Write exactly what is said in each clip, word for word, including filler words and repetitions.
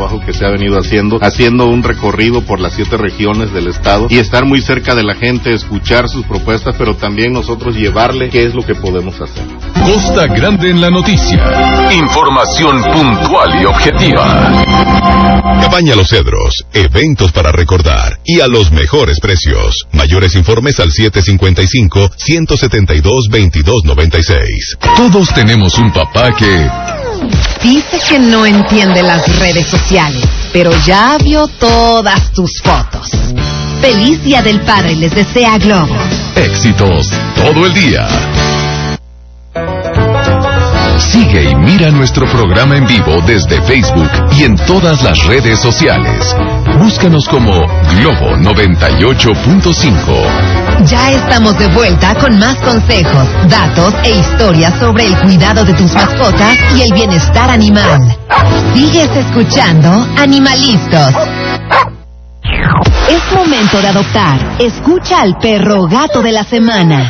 trabajo que se ha venido haciendo, haciendo un recorrido por las siete regiones del estado y estar muy cerca de la gente, escuchar sus propuestas, pero también nosotros llevarle qué es lo que podemos hacer. Costa Grande en la noticia. Información puntual y objetiva. Cabaña Los Cedros, eventos para recordar y a los mejores precios. Mayores informes al siete cinco cinco, uno siete dos, veintidós noventa y seis. Todos tenemos un papá que... dice que no entiende las redes sociales, pero ya vio todas tus fotos. Feliz Día del Padre les desea Globo. Éxitos todo el día. Sigue y mira nuestro programa en vivo desde Facebook y en todas las redes sociales. Búscanos como Globo noventa y ocho punto cinco. Ya estamos de vuelta con más consejos, datos e historias sobre el cuidado de tus mascotas y el bienestar animal. Sigues escuchando Animalistos. Es momento de adoptar. Escucha al perro gato de la semana.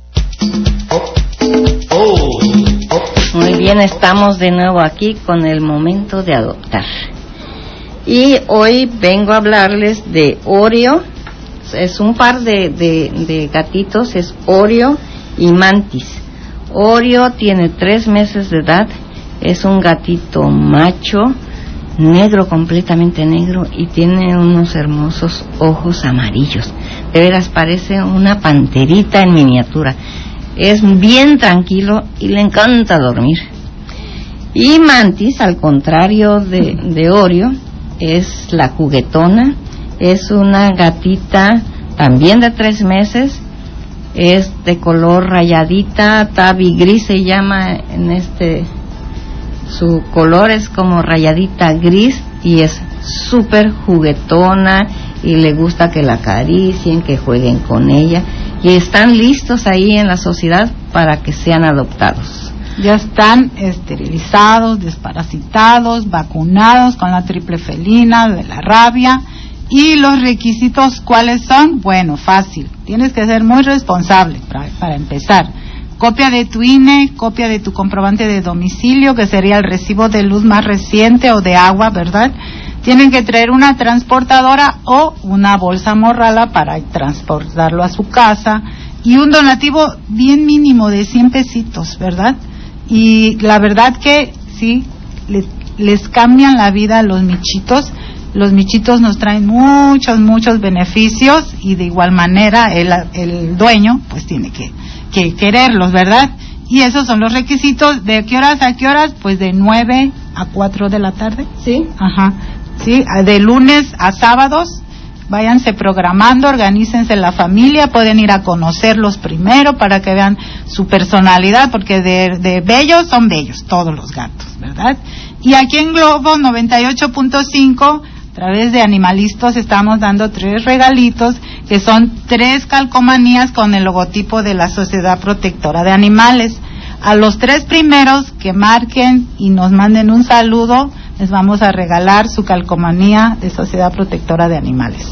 Muy bien, estamos de nuevo aquí con el momento de adoptar. Y hoy vengo a hablarles de Oreo. Es un par de, de, de gatitos, es Oreo y Mantis. Oreo tiene tres meses de edad, es un gatito macho, negro, completamente negro, y tiene unos hermosos ojos amarillos. De veras parece una panterita en miniatura. Es bien tranquilo y le encanta dormir. Y Mantis, al contrario de, de Oreo, es la juguetona. Es una gatita también de tres meses, es de color rayadita, tabby gris se llama en este, su color es como rayadita gris y es súper juguetona y le gusta que la acaricien, que jueguen con ella y están listos ahí en la sociedad para que sean adoptados. Ya están esterilizados, desparasitados, vacunados con la triple felina de la rabia. ¿Y los requisitos cuáles son? Bueno, fácil. Tienes que ser muy responsable para, para empezar. Copia de tu I N E, copia de tu comprobante de domicilio, que sería el recibo de luz más reciente o de agua, ¿verdad? Tienen que traer una transportadora o una bolsa morrala para transportarlo a su casa y un donativo bien mínimo de cien pesitos, ¿verdad? Y la verdad que sí, les, les cambian la vida a los michitos. Los michitos nos traen muchos, muchos beneficios y de igual manera el, el dueño pues tiene que, que quererlos, ¿verdad? Y esos son los requisitos. ¿De qué horas a qué horas? Pues de nueve a cuatro de la tarde. Sí. Ajá. Sí, de lunes a sábados. Váyanse programando, organícense la familia, pueden ir a conocerlos primero para que vean su personalidad, porque de, de bellos son bellos, todos los gatos, ¿verdad? Y aquí en Globo noventa y ocho punto cinco, a través de Animalistos, estamos dando tres regalitos, que son tres calcomanías con el logotipo de la Sociedad Protectora de Animales. A los tres primeros que marquen y nos manden un saludo, les vamos a regalar su calcomanía de Sociedad Protectora de Animales.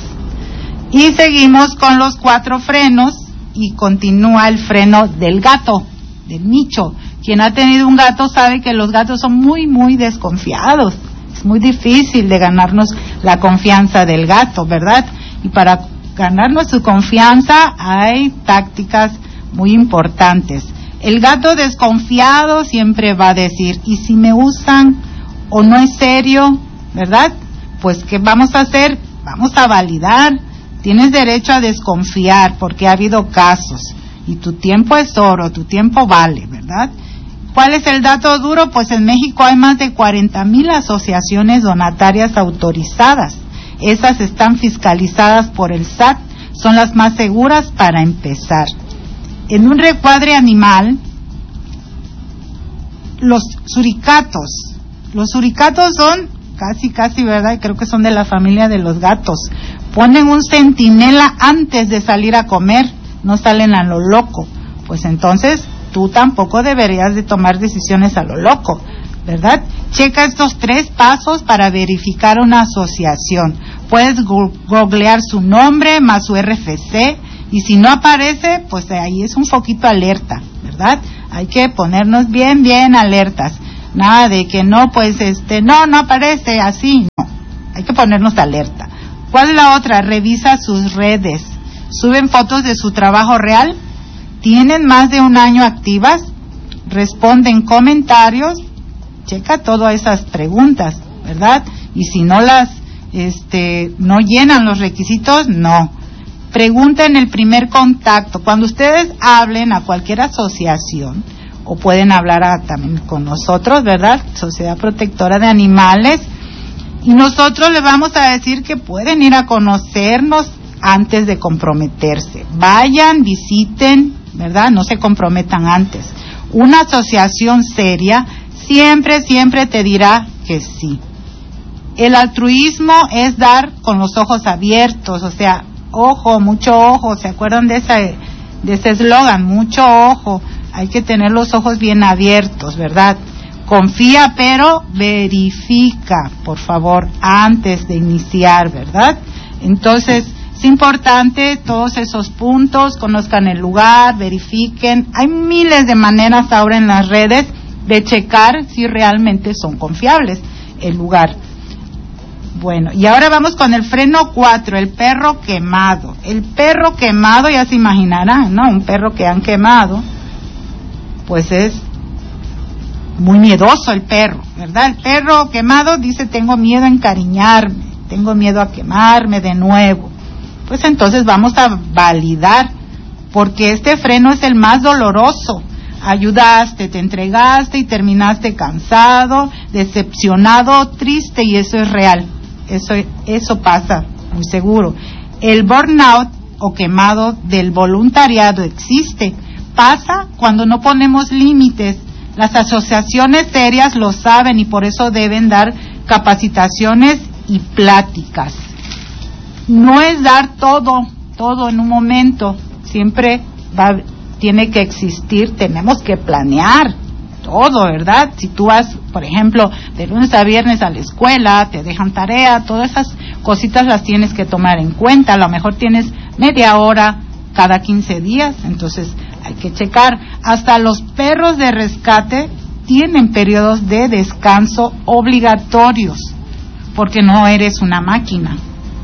Y seguimos con los cuatro frenos y continúa el freno del gato, del Micho. Quien ha tenido un gato sabe que los gatos son muy, muy desconfiados. Es muy difícil de ganarnos la confianza del gato, ¿verdad? Y para ganarnos su confianza hay tácticas muy importantes. El gato desconfiado siempre va a decir, ¿y si me usan o no es serio? ¿Verdad? Pues, ¿qué vamos a hacer? Vamos a validar. Tienes derecho a desconfiar porque ha habido casos. Y tu tiempo es oro, tu tiempo vale, ¿verdad? ¿Cuál es el dato duro? Pues en México hay más de cuarenta mil asociaciones donatarias autorizadas. Esas están fiscalizadas por el S A T, son las más seguras para empezar. En un recuadre animal, los suricatos, los suricatos son casi, casi, ¿verdad? Creo que son de la familia de los gatos. Ponen un centinela antes de salir a comer, no salen a lo loco. Pues entonces tú tampoco deberías de tomar decisiones a lo loco, ¿verdad? Checa estos tres pasos para verificar una asociación. Puedes googlear su nombre más su R F C y si no aparece, pues ahí es un foquito alerta, ¿verdad? Hay que ponernos bien, bien alertas. Nada de que no, pues este, no, no aparece así, no. hay que ponernos alerta. ¿Cuál es la otra? Revisa sus redes. ¿Suben fotos de su trabajo real? ¿Tienen más de un año activas? ¿Responden comentarios? Checa todas esas preguntas, ¿verdad? Y si no las, este, no llenan los requisitos, no. Pregunten el primer contacto. Cuando ustedes hablen a cualquier asociación, o pueden hablar a, también con nosotros, ¿verdad? Sociedad Protectora de Animales, y nosotros les vamos a decir que pueden ir a conocernos antes de comprometerse. Vayan, visiten, ¿verdad? No se comprometan antes. Una asociación seria siempre, siempre te dirá que sí. El altruismo es dar con los ojos abiertos, o sea, ojo, mucho ojo. ¿Se acuerdan de ese de ese eslogan? Mucho ojo. Hay que tener los ojos bien abiertos, ¿verdad? Confía, pero verifica, por favor, antes de iniciar, ¿verdad? Entonces, es importante todos esos puntos, conozcan el lugar, verifiquen. Hay miles de maneras ahora en las redes de checar si realmente son confiables el lugar. Bueno, y ahora vamos con el freno cuatro, el perro quemado. El perro quemado, ya se imaginarán, ¿no? Un perro que han quemado, pues es muy miedoso el perro, ¿verdad? El perro quemado dice, tengo miedo a encariñarme, tengo miedo a quemarme de nuevo. Pues entonces vamos a validar, porque este freno es el más doloroso. Ayudaste, te entregaste y terminaste cansado, decepcionado, triste, y eso es real. Eso, eso pasa, muy seguro. El burnout o quemado del voluntariado existe. Pasa cuando no ponemos límites. Las asociaciones serias lo saben y por eso deben dar capacitaciones y pláticas. No es dar todo, todo en un momento. Siempre va, tiene que existir, tenemos que planear todo, ¿verdad? Si tú vas, por ejemplo, de lunes a viernes a la escuela, te dejan tarea, todas esas cositas las tienes que tomar en cuenta. A lo mejor tienes media hora cada quince días, entonces hay que checar. Hasta los perros de rescate tienen periodos de descanso obligatorios, porque no eres una máquina.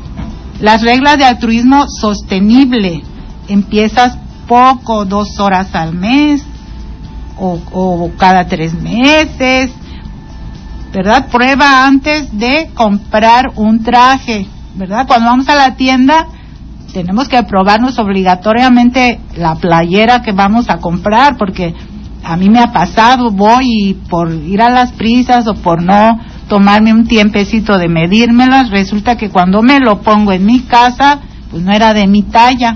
Las reglas de altruismo sostenible: empiezas poco, dos horas al mes o, o cada tres meses, ¿verdad? Prueba antes de comprar un traje, ¿verdad? Cuando vamos a la tienda tenemos que probarnos obligatoriamente la playera que vamos a comprar, porque a mí me ha pasado, voy y por ir a las prisas o por no tomarme un tiempecito de medírmelas, resulta que cuando me lo pongo en mi casa, pues no era de mi talla.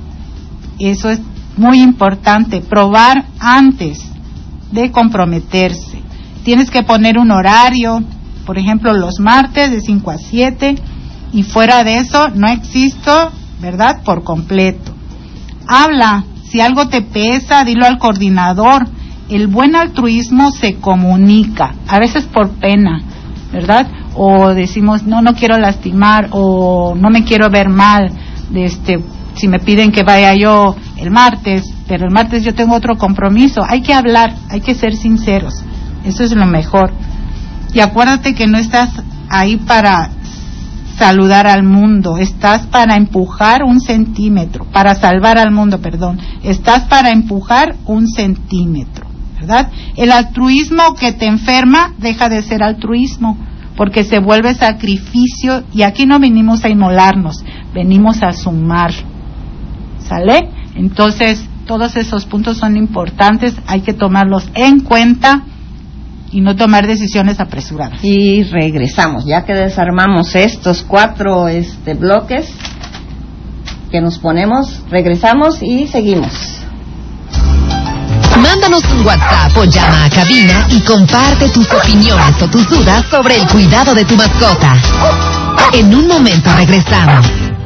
Eso es muy importante, probar antes de comprometerse. Tienes que poner un horario, por ejemplo, los martes de cinco a siete, y fuera de eso no existo, ¿verdad? Por completo. Habla, si algo te pesa, dilo al coordinador. El buen altruismo se comunica, a veces por pena, ¿verdad? O decimos, no, no quiero lastimar, o no me quiero ver mal, este, si me piden que vaya yo el martes, pero el martes yo tengo otro compromiso. Hay que hablar, hay que ser sinceros, eso es lo mejor. Y acuérdate que no estás ahí para saludar al mundo, estás para empujar un centímetro, para salvar al mundo, perdón, estás para empujar un centímetro, ¿verdad? El altruismo que te enferma deja de ser altruismo, porque se vuelve sacrificio, y aquí no venimos a inmolarnos, venimos a sumar, ¿sale? Entonces, todos esos puntos son importantes, hay que tomarlos en cuenta y no tomar decisiones apresuradas. Y regresamos, ya que desarmamos estos cuatro este, bloques que nos ponemos, regresamos y seguimos. Mándanos un WhatsApp o llama a cabina y comparte tus opiniones o tus dudas sobre el cuidado de tu mascota. En un momento regresamos.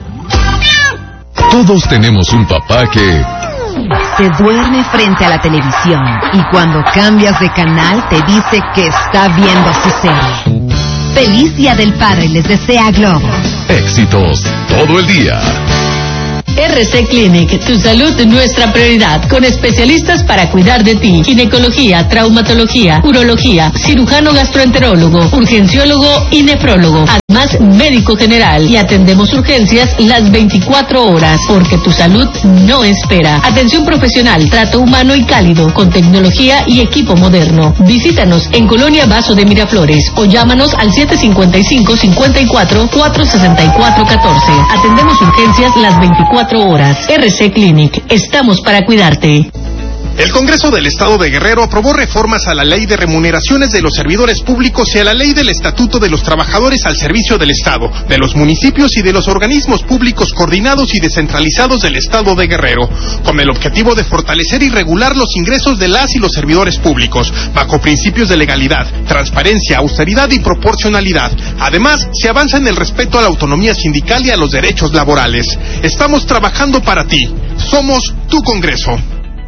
Todos tenemos un papá que se duerme frente a la televisión y cuando cambias de canal te dice que está viendo su serie. Feliz Día del Padre les desea Globo. Éxitos todo el día. R C Clinic, tu salud nuestra prioridad, con especialistas para cuidar de ti: ginecología, traumatología, urología, cirujano gastroenterólogo, urgenciólogo y nefrólogo. más médico general y atendemos urgencias las veinticuatro horas, porque tu salud no espera. Atención profesional, trato humano y cálido, con tecnología y equipo moderno. Visítanos en Colonia Vaso de Miraflores o llámanos al siete cinco cinco, cinco cuatro, cuatro seis cuatro uno cuatro. Atendemos urgencias las veinticuatro horas. R C Clinic, estamos para cuidarte. El Congreso del Estado de Guerrero aprobó reformas a la Ley de Remuneraciones de los Servidores Públicos y a la Ley del Estatuto de los Trabajadores al Servicio del Estado, de los municipios y de los organismos públicos coordinados y descentralizados del Estado de Guerrero, con el objetivo de fortalecer y regular los ingresos de las y los servidores públicos, bajo principios de legalidad, transparencia, austeridad y proporcionalidad. Además, se avanza en el respeto a la autonomía sindical y a los derechos laborales. Estamos trabajando para ti. Somos tu Congreso.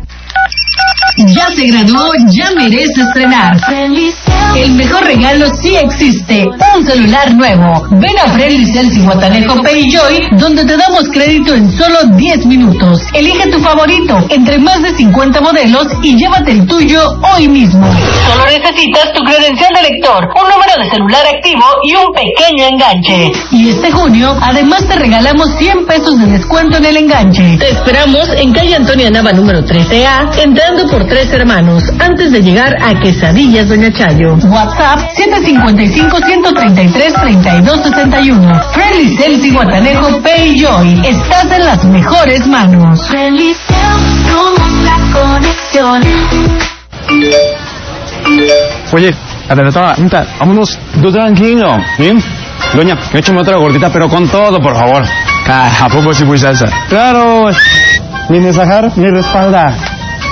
Ya se graduó, ya merece estrenar. El mejor regalo sí existe, un celular nuevo. Ven a Friendly Cells y Guatanejo Payjoy, donde te damos crédito en solo diez minutos. Elige tu favorito entre más de cincuenta modelos y llévate el tuyo hoy mismo. Solo necesitas tu credencial de lector, un número de celular activo y un pequeño enganche. Y este junio, además te regalamos cien pesos de descuento en el enganche. Te esperamos en calle Antonia Nava número trece A, entrando por Tres Hermanos, antes de llegar a Quesadillas Doña Chayo. WhatsApp siete cinco cinco, uno tres tres, tres dos seis uno. Friendly Cells y Guatanejo Payjoy. Estás en las mejores manos. Friendly Cells, somos la conexión. Oye, adelantada, vámonos, tú tranquilo, ¿bien? Doña, me échame otra gordita, pero con todo, por favor. ¿A poco sí fui salsa? Claro, ni mesajar ni respalda.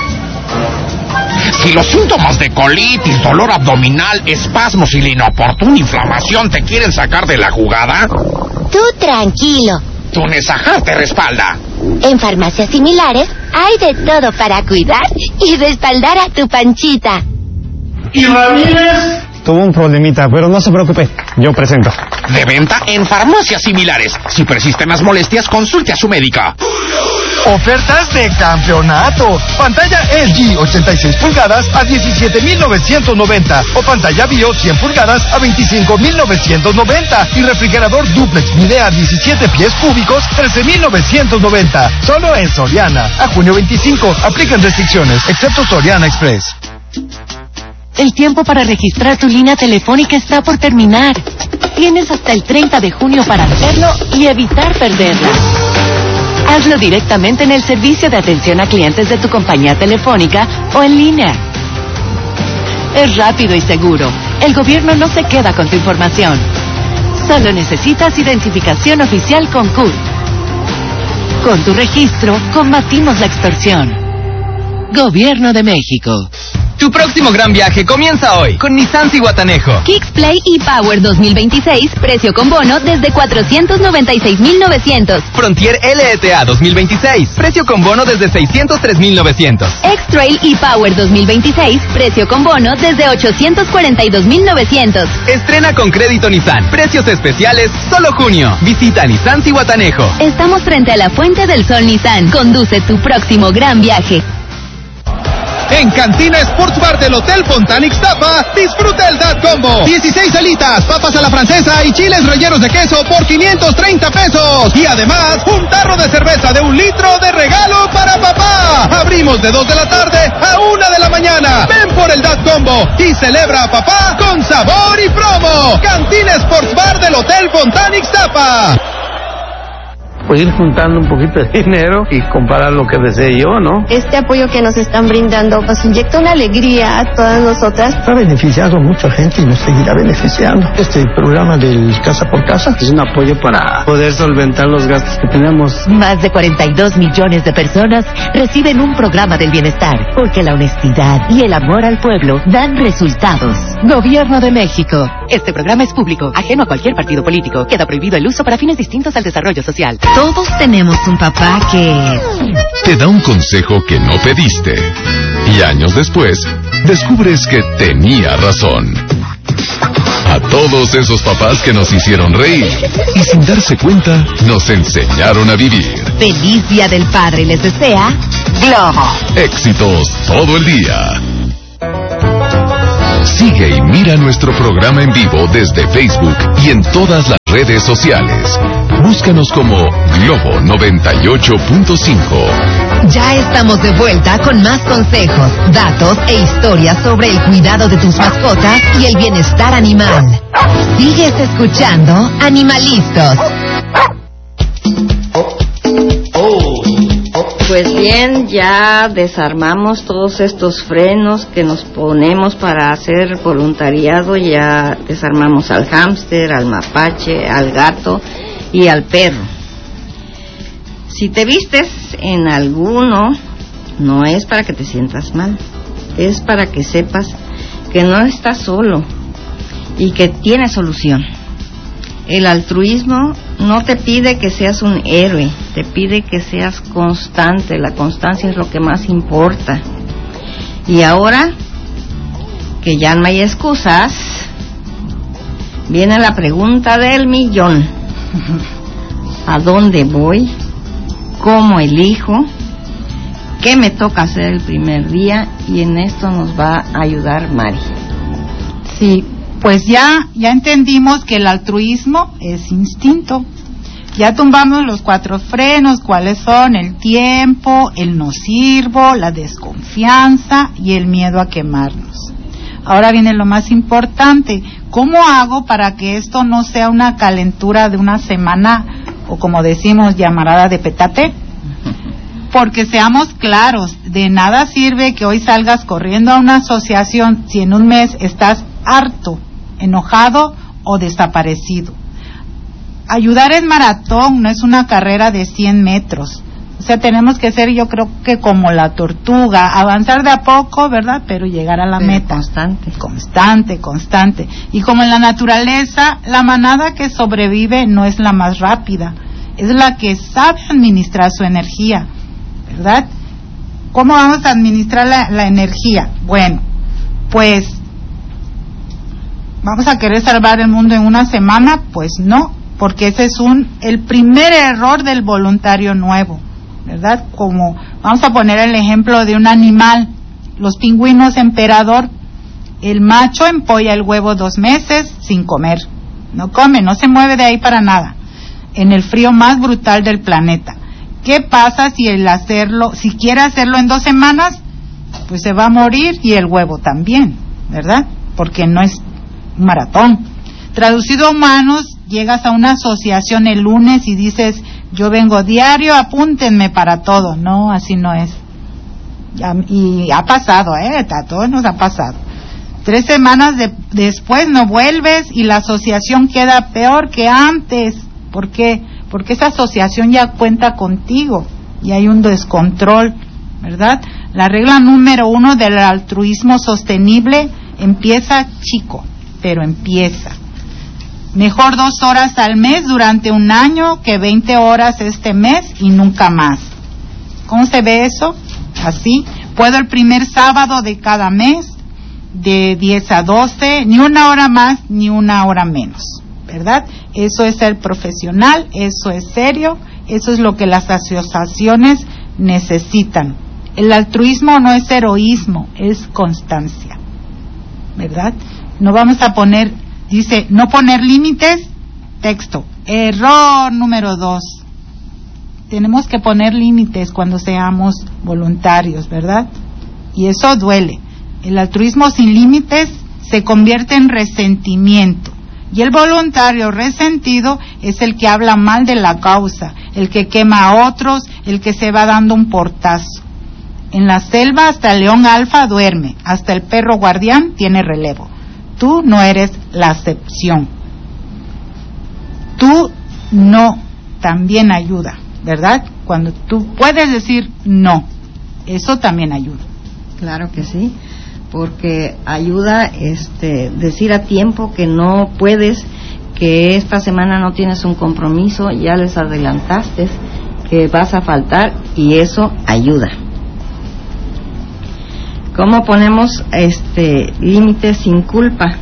Si los síntomas de colitis, dolor abdominal, espasmos y la inoportuna inflamación te quieren sacar de la jugada, tú tranquilo. Tu Nesajar te respalda. En farmacias similares hay de todo para cuidar y respaldar a tu panchita. ¿Y Ramírez? Tuvo un problemita, pero no se preocupe, yo presento. De venta en farmacias similares. Si persisten las molestias, consulte a su médica. Ofertas de campeonato. Pantalla L G ochenta y seis pulgadas a diecisiete mil novecientos noventa o pantalla Bio cien pulgadas a veinticinco mil novecientos noventa y refrigerador duplex Midea diecisiete pies cúbicos trece mil novecientos noventa. Solo en Soriana. A junio veinticinco. Aplican restricciones, excepto Soriana Express. El tiempo para registrar tu línea telefónica está por terminar. Tienes hasta el treinta de junio para hacerlo y evitar perderla. Hazlo directamente en el servicio de atención a clientes de tu compañía telefónica o en línea. Es rápido y seguro. El gobierno no se queda con tu información. Solo necesitas identificación oficial con C U R. Con tu registro, combatimos la extorsión. Gobierno de México. Tu próximo gran viaje comienza hoy con Nissan Zihuatanejo. Kicks Play e-Power dos mil veintiséis, precio con bono desde cuatrocientos noventa y seis mil novecientos. Frontier L E T A dos mil veintiséis, precio con bono desde seiscientos tres mil novecientos. X-Trail e-Power dos mil veintiséis, precio con bono desde ochocientos cuarenta y dos mil novecientos. Estrena con crédito Nissan, precios especiales solo junio. Visita Nissan Zihuatanejo. Estamos frente a la Fuente del Sol Nissan. Conduce tu próximo gran viaje. En Cantina Sports Bar del Hotel Fontana Ixtapa, disfruta el Dad Combo. dieciséis alitas, papas a la francesa y chiles rellenos de queso por quinientos treinta pesos. Y además, un tarro de cerveza de un litro de regalo para papá. Abrimos de dos de la tarde a una de la mañana. Ven por el Dad Combo y celebra a papá con sabor y promo. Cantina Sports Bar del Hotel Fontana Ixtapa. Pues ir juntando un poquito de dinero y comprar lo que desee yo, ¿no? Este apoyo que nos están brindando nos inyecta una alegría a todas nosotras. Ha beneficiado a mucha gente y nos seguirá beneficiando. Este programa del Casa por Casa es un apoyo para poder solventar los gastos que tenemos. Más de cuarenta y dos millones de personas reciben un programa del bienestar, porque la honestidad y el amor al pueblo dan resultados. Gobierno de México. Este programa es público, ajeno a cualquier partido político. Queda prohibido el uso para fines distintos al desarrollo social. Todos tenemos un papá que... te da un consejo que no pediste. Y años después, descubres que tenía razón. A todos esos papás que nos hicieron reír y sin darse cuenta, nos enseñaron a vivir. Feliz Día del Padre les desea Globo. Éxitos todo el día. Sigue y mira nuestro programa en vivo desde Facebook y en todas las redes sociales. Búscanos como Globo noventa y ocho punto cinco. Ya estamos de vuelta con más consejos, datos e historias sobre el cuidado de tus mascotas y el bienestar animal. Sigues escuchando Animalistos. Pues bien, ya desarmamos todos estos frenos que nos ponemos para hacer voluntariado. Ya desarmamos al hámster, al mapache, al gato y al perro. Si te vistes en alguno, no es para que te sientas mal, es para que sepas que no estás solo y que tiene solución. El altruismo no te pide que seas un héroe, te pide que seas constante. La constancia es lo que más importa. Y ahora que ya no hay excusas, viene la pregunta del millón. ¿A dónde voy? ¿Cómo elijo? ¿Qué me toca hacer el primer día? Y en esto nos va a ayudar Mari. Sí, pues ya, ya entendimos que el altruismo es instinto. Ya tumbamos los cuatro frenos, ¿cuáles son? El tiempo, el no sirvo, la desconfianza y el miedo a quemarnos. Ahora viene lo más importante, ¿cómo hago para que esto no sea una calentura de una semana o como decimos, llamarada de petate? Porque seamos claros, de nada sirve que hoy salgas corriendo a una asociación si en un mes estás harto, enojado o desaparecido. Ayudar es maratón, no es una carrera de cien metros. O sea, tenemos que ser, yo creo que como la tortuga, avanzar de a poco, ¿verdad? Pero llegar a la Pero meta. Constante. Constante, constante. Y como en la naturaleza, la manada que sobrevive no es la más rápida, es la que sabe administrar su energía, ¿verdad? ¿Cómo vamos a administrar la, la energía? Bueno, pues, ¿vamos a querer salvar el mundo en una semana? Pues no, porque ese es un el primer error del voluntario nuevo, ¿verdad? Como vamos a poner el ejemplo de un animal, los pingüinos emperador, el macho empolla el huevo dos meses sin comer, no come, no se mueve de ahí para nada, en el frío más brutal del planeta. ¿Qué pasa si el hacerlo, si quiere hacerlo en dos semanas? Pues se va a morir y el huevo también, ¿verdad? Porque no es un maratón. Traducido a humanos, llegas a una asociación el lunes y dices, yo vengo diario, apúntenme para todo. No, así no es. Y ha pasado, ¿eh? A todos nos ha pasado. Tres semanas de, después no vuelves y la asociación queda peor que antes. ¿Por qué? Porque esa asociación ya cuenta contigo y hay un descontrol, ¿verdad? La regla número uno del altruismo sostenible: empieza chico, pero empieza. Mejor dos horas al mes durante un año que veinte horas este mes y nunca más. ¿Cómo se ve eso? Así. Puedo el primer sábado de cada mes, de diez a doce, ni una hora más ni una hora menos, ¿verdad? Eso es ser profesional, eso es serio, eso es lo que las asociaciones necesitan. El altruismo no es heroísmo, es constancia, ¿verdad? No vamos a poner, dice, no poner límites, texto, error número dos. Tenemos que poner límites cuando seamos voluntarios, ¿verdad? Y eso duele. El altruismo sin límites se convierte en resentimiento. Y el voluntario resentido es el que habla mal de la causa, el que quema a otros, el que se va dando un portazo. En la selva hasta el león alfa duerme, hasta el perro guardián tiene relevo. Tú no eres la excepción. Tú no también ayuda, ¿verdad? Cuando tú puedes decir no, eso también ayuda. Claro que sí, porque ayuda este decir a tiempo que no puedes, que esta semana no tienes un compromiso, ya les adelantaste que vas a faltar y eso ayuda. ¿Cómo ponemos este límites sin culpa?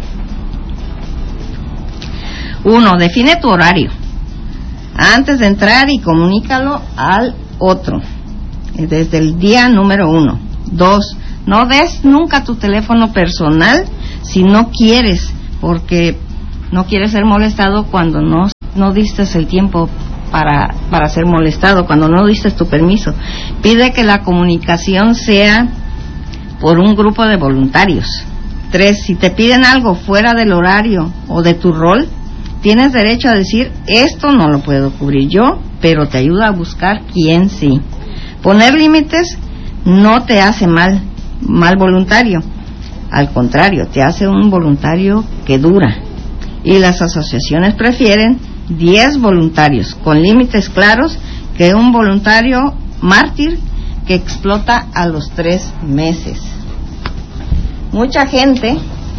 Uno, define tu horario antes de entrar y comunícalo al otro desde el día número uno. Dos, no des nunca tu teléfono personal si no quieres, porque no quieres ser molestado cuando no, no diste el tiempo para, para ser molestado, cuando no diste tu permiso. Pide que la comunicación sea por un grupo de voluntarios. Tres, si te piden algo fuera del horario o de tu rol, tienes derecho a decir, esto no lo puedo cubrir yo, pero te ayuda a buscar quién sí. Poner límites no te hace mal, mal voluntario. Al contrario, te hace un voluntario que dura. Y las asociaciones prefieren diez voluntarios con límites claros que un voluntario mártir que explota a los tres meses. Mucha gente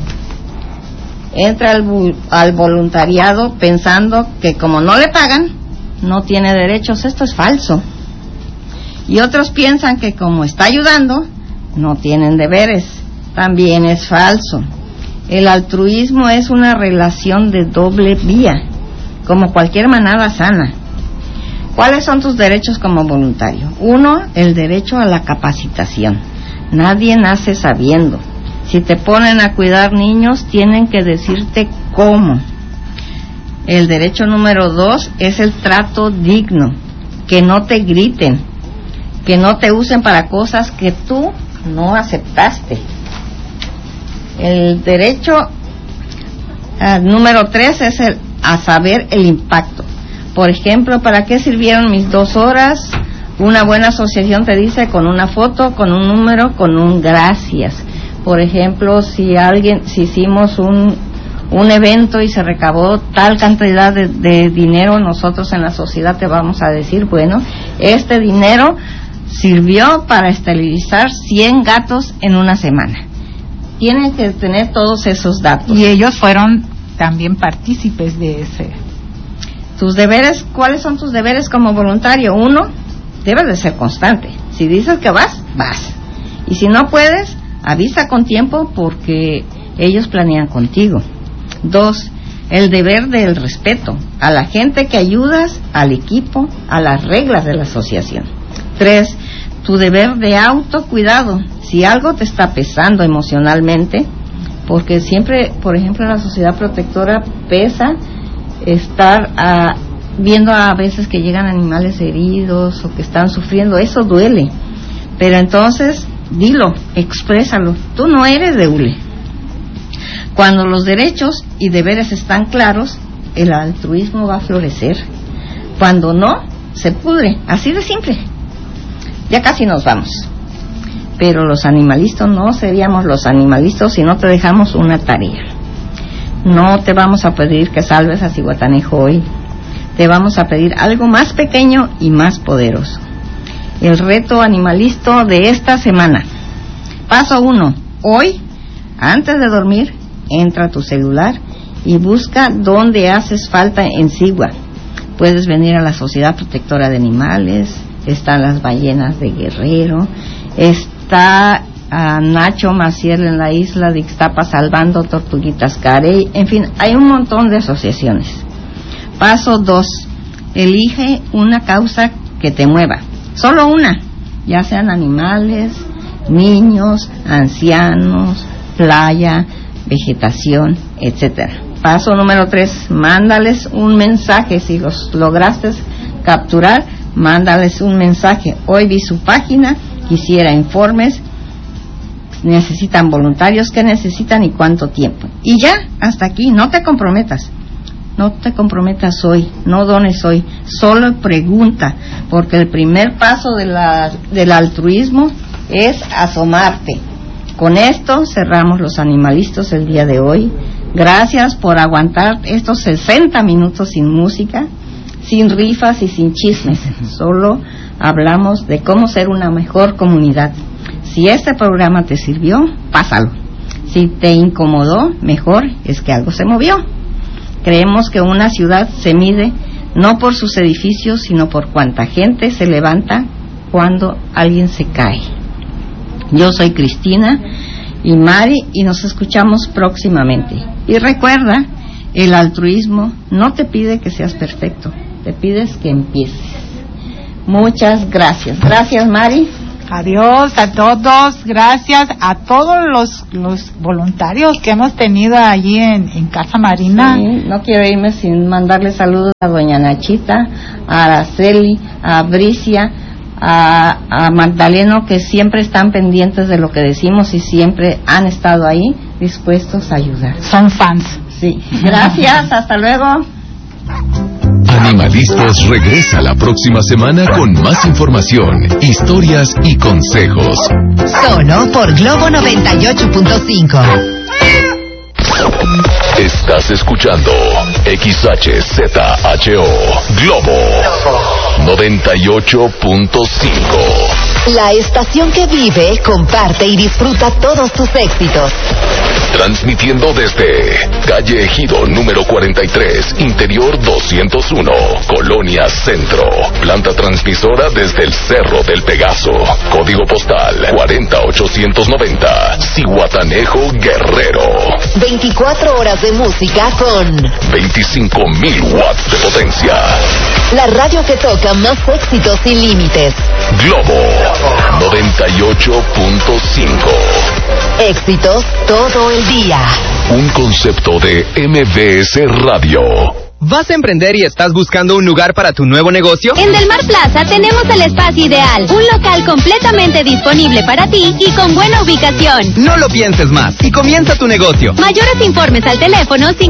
entra al, al voluntariado pensando que como no le pagan, no tiene derechos. Esto es falso. Y otros piensan que como está ayudando, no tienen deberes. También es falso. El altruismo es una relación de doble vía, como cualquier manada sana. ¿Cuáles son tus derechos como voluntario? Uno, el derecho a la capacitación. Nadie nace sabiendo. Si te ponen a cuidar niños, tienen que decirte cómo. El derecho número dos es el trato digno. Que no te griten, que no te usen para cosas que tú no aceptaste. El derecho uh, número tres es el a saber el impacto. Por ejemplo, ¿para qué sirvieron mis dos horas? Una buena asociación te dice con una foto, con un número, con un gracias. Por ejemplo, si alguien, si hicimos un un evento y se recabó tal cantidad de, de dinero, nosotros en la sociedad te vamos a decir, bueno, este dinero sirvió para esterilizar cien gatos en una semana. Tienen que tener todos esos datos. Y ellos fueron también partícipes de ese. Tus deberes, ¿cuáles son tus deberes como voluntario? Uno, debes de ser constante. Si dices que vas, vas. Y si no puedes, avisa con tiempo porque ellos planean contigo. Dos, el deber del respeto a la gente que ayudas, al equipo, a las reglas de la asociación. Tres, tu deber de autocuidado. Si algo te está pesando emocionalmente, porque siempre, por ejemplo, en la sociedad protectora pesa estar a, viendo a veces que llegan animales heridos o que están sufriendo, eso duele. Pero entonces, dilo, exprésalo. Tú no eres de hule. Cuando los derechos y deberes están claros, el altruismo va a florecer. Cuando no, se pudre. Así de simple. Ya casi nos vamos. Pero los animalistas no seríamos los animalistas si no te dejamos una tarea. No te vamos a pedir que salves a Zihuatanejo hoy. Te vamos a pedir algo más pequeño y más poderoso. El reto animalista de esta semana. Paso uno. Hoy, antes de dormir, entra a tu celular y busca dónde haces falta en Sigua. Puedes venir a la Sociedad Protectora de Animales, están las ballenas de Guerrero, está uh, Nacho Maciel en la isla de Ixtapa salvando tortuguitas carey, en fin, hay un montón de asociaciones. Paso dos, elige una causa que te mueva, solo una, ya sean animales, niños, ancianos, playa, vegetación, etcétera. Paso número tres, mándales un mensaje. Si los lograste capturar, mándales un mensaje. Hoy vi su página, quisiera informes, necesitan voluntarios, qué necesitan y cuánto tiempo. Y ya, hasta aquí, no te comprometas. No te comprometas hoy, no dones hoy, solo pregunta, porque el primer paso de la, del altruismo es asomarte. Con esto cerramos los animalistas el día de hoy. Gracias por aguantar estos sesenta minutos sin música, sin rifas y sin chismes. Solo hablamos de cómo ser una mejor comunidad. Si este programa te sirvió, pásalo. Si te incomodó, mejor es que algo se movió. Creemos que una ciudad se mide no por sus edificios, sino por cuánta gente se levanta cuando alguien se cae. Yo soy Cristina y Mari y nos escuchamos próximamente. Y recuerda, el altruismo no te pide que seas perfecto, te pides que empieces. Muchas gracias. Gracias, Mari. Adiós a todos, gracias a todos los, los voluntarios que hemos tenido allí en, en Casa Marina. Sí, no quiero irme sin mandarle saludos a doña Nachita, a Araceli, a Bricia, a, a Magdaleno, que siempre están pendientes de lo que decimos y siempre han estado ahí dispuestos a ayudar. Son fans. Sí, gracias, hasta luego. Animalistas regresa la próxima semana con más información, historias y consejos. Solo por Globo noventa y ocho punto cinco. Estás escuchando X H Z H O Globo noventa y ocho punto cinco. La estación que vive, comparte y disfruta todos tus éxitos. Transmitiendo desde calle Ejido número cuarenta y tres, interior doscientos uno, Colonia Centro. Planta transmisora desde el Cerro del Pegaso. Código postal cuarenta ochocientos noventa, Zihuatanejo, Guerrero. veinticuatro horas de música con veinticinco mil watts de potencia. La radio que toca más éxitos sin límites. Globo noventa y ocho punto cinco. Éxitos todo el día. Un concepto de M V S Radio. ¿Vas a emprender y estás buscando un lugar para tu nuevo negocio? En Del Mar Plaza tenemos el espacio ideal, un local completamente disponible para ti y con buena ubicación. No lo pienses más y comienza tu negocio. Mayores informes al teléfono